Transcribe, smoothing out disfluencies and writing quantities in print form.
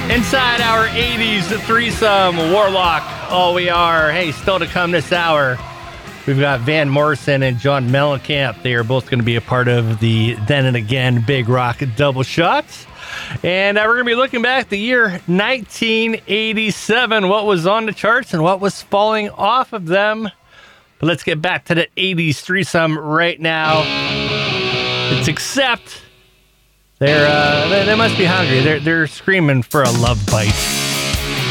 Inside our 80s threesome, Warlock, all we are. Hey, still to come this hour, we've got Van Morrison and John Mellencamp. They are both going to be a part of the Then and Again Big Rock Double Shots. And we're going to be looking back at the year 1987, what was on the charts and what was falling off of them. But let's get back to the 80s threesome right now. It's Accept. They must be hungry. They're screaming for a love bite.